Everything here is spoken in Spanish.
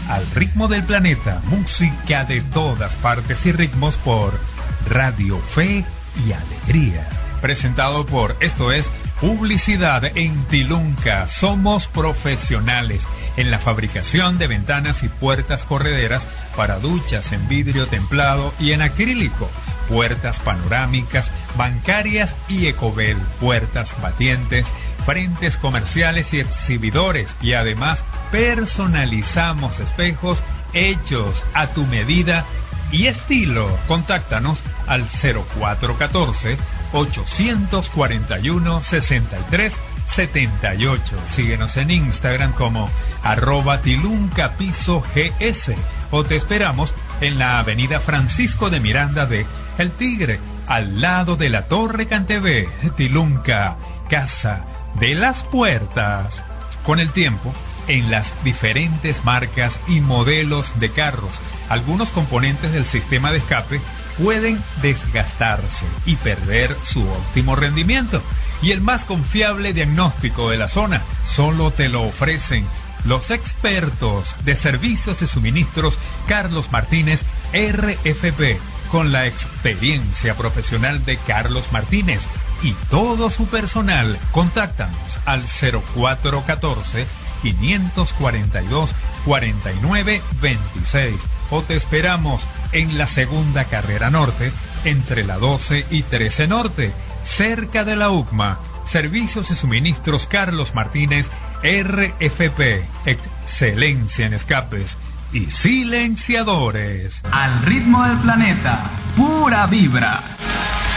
Al ritmo del planeta, música de todas partes y ritmos por Radio Fe y Alegría. Presentado por Esto es Publicidad en Tilunca. Somos profesionales en la fabricación de ventanas y puertas correderas para duchas en vidrio templado y en acrílico, puertas panorámicas, bancarias y Ecobel, puertas batientes, frentes comerciales y exhibidores, y además personalizamos espejos hechos a tu medida y estilo. Contáctanos al 0414-841-6378. Síguenos en Instagram como @tiluncapisogs o te esperamos en la avenida Francisco de Miranda de El Tigre, al lado de la Torre Cantebé. Tilunca, casa de las puertas. Con el tiempo, en las diferentes marcas y modelos de carros, algunos componentes del sistema de escape pueden desgastarse y perder su óptimo rendimiento. Y el más confiable diagnóstico de la zona solo te lo ofrecen los expertos de servicios y suministros Carlos Martínez RFP, con la experiencia profesional de Carlos Martínez y todo su personal. Contáctanos al 0414-542-4926 o te esperamos en la segunda carrera norte, entre la 12 y 13 norte, cerca de la UCMA. Servicios y suministros Carlos Martínez RFP. Excelencia en escapes y silenciadores. Al ritmo del planeta, pura vibra.